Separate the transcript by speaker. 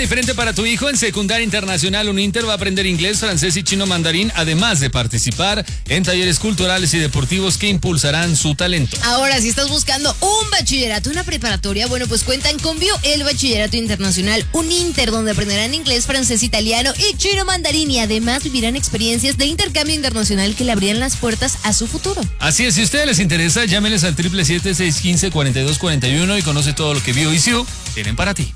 Speaker 1: diferente para tu hijo. En Secundaria Internacional Uninter va a aprender inglés, francés y chino mandarín, además de participar en talleres culturales y deportivos que impulsarán su talento.
Speaker 2: Ahora, si estás buscando un bachillerato, una preparatoria, bueno, pues cuentan con Bio, el Bachillerato Internacional Uninter, donde aprenderán inglés, francés, italiano y chino mandarín, y además vivirán experiencias de intercambio internacional que le abrirán las puertas a su futuro.
Speaker 1: Así es, si a ustedes les interesa, llámenles al 777-615-4241 y conoce todo lo que Bio y Siu tienen para ti.